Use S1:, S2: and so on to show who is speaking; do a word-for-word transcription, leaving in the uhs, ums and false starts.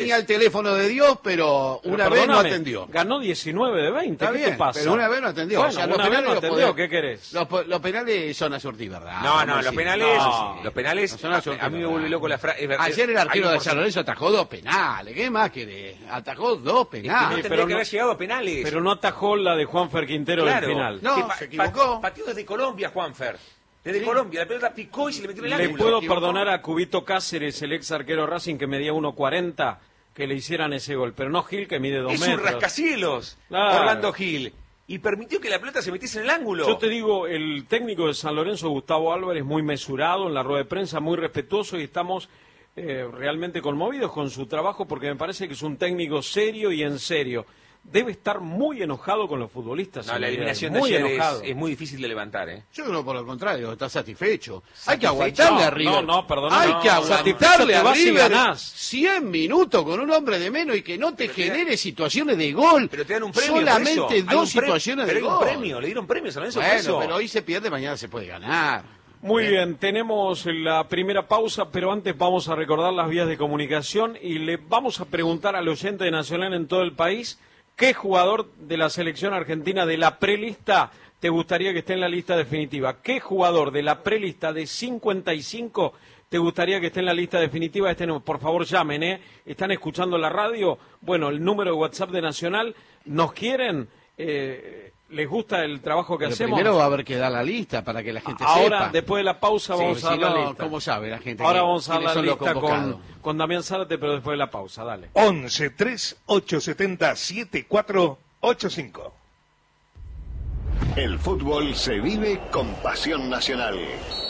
S1: tenía el teléfono de Dios, pero, pero una vez no atendió.
S2: Ganó diecinueve de veinte,
S1: Está
S2: ¿qué
S1: bien,
S2: te pasa?
S1: Pero una vez no atendió.
S2: Bueno,
S1: o sea, los
S2: una
S1: penales
S2: vez no atendió,
S1: los
S2: ¿qué querés?
S1: Los, los penales son a surtir, ¿verdad?
S3: No, no, los penales,
S2: no.
S3: los penales,
S1: No son a surtir,
S3: a, a mí me
S1: ¿verdad?
S3: vuelve loco la frase.
S1: Ayer el arquero de San Lorenzo atajó dos penales, ¿qué más querés? Atajó dos
S3: Es que
S1: penales.
S3: no tendría
S2: pero
S3: que
S2: no-
S3: haber llegado a penales.
S2: Pero no atajó la de Juanfer Quintero
S3: claro,
S2: del final.
S1: No,
S3: que pa-
S1: se equivocó.
S3: pa- Pateó desde Colombia, Juanfer. Desde
S1: Sí.
S3: Colombia, la pelota picó y se le metió en el
S2: Le
S3: ángulo.
S2: puedo
S1: equivocó.
S2: perdonar a Cubito Cáceres, el ex arquero Racing, que medía uno cuarenta, que le hicieran ese gol. Pero no Gil, que mide dos
S3: Es
S2: metros.
S3: un rascacielos,
S2: Claro.
S3: Orlando Gil. Y permitió que la pelota se metiese en el ángulo.
S2: Yo te digo, el técnico de San Lorenzo, Gustavo Álvarez, muy mesurado en la rueda de prensa, muy respetuoso, y estamos eh, realmente conmovidos con su trabajo porque me parece que es un técnico serio y en serio. Debe estar muy enojado con los futbolistas.
S3: No, la
S2: en
S3: eliminación
S2: realidad,
S3: de
S2: muy
S3: ayer
S2: enojado.
S3: es, es muy difícil de levantar, ¿eh?
S1: Yo creo por lo contrario, está satisfecho. Hay que
S3: ¿Satisfecho?
S1: aguantarle
S2: No,
S1: a River.
S2: no, no, perdona,
S1: Hay
S2: no.
S1: que
S2: Satisfecho
S1: aguantarle
S2: te
S1: a
S2: vas y
S1: River
S2: ganás.
S1: cien minutos con un hombre de menos y que no te
S3: Pero te
S1: genere situaciones de gol.
S3: Pero te dan un premio por
S1: Solamente
S3: eso. Hay
S1: dos
S3: un pre-
S1: situaciones
S3: pero
S1: de
S3: hay un
S1: gol.
S3: premio, le dieron premios a Lorenzo por
S1: Bueno,
S3: eso.
S1: pero hoy se pierde, mañana se puede ganar.
S2: Muy
S1: ¿Eh?
S2: bien, tenemos la primera pausa, pero antes vamos a recordar las vías de comunicación y le vamos a preguntar al oyente de Nacional en todo el país qué jugador de la selección argentina de la prelista te gustaría que esté en la lista definitiva. ¿Qué jugador de la prelista de cincuenta y cinco te gustaría que esté en la lista definitiva? Este no, por favor llamen, ¿eh? ¿Están escuchando la radio? Bueno, el número de WhatsApp de Nacional, ¿nos quieren? Eh, ¿Les gusta el trabajo que
S1: Pero
S2: hacemos?
S1: primero va a haber que dar la lista para que la gente
S2: Ahora,
S1: sepa.
S2: después de la pausa,
S1: Sí,
S2: vamos
S1: si
S2: a dar la
S1: no,
S2: lista.
S1: ¿cómo sabe la gente?
S2: Ahora
S1: que-
S2: vamos a dar
S1: quiénes
S2: la
S1: son los
S2: lista con,
S1: convocados?
S2: con Damián Zárate, pero después de la pausa, dale.
S4: once tres ocho siete cero siete cuatro ocho cinco.
S5: El fútbol se vive con pasión nacional.